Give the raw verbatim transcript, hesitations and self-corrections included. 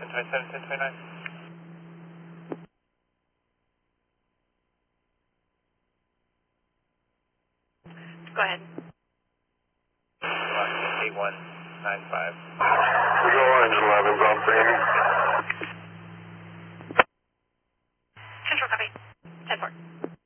ten twenty-seven, ten twenty-nine. Go ahead. eight one nine five. We go orange eleven, bumping.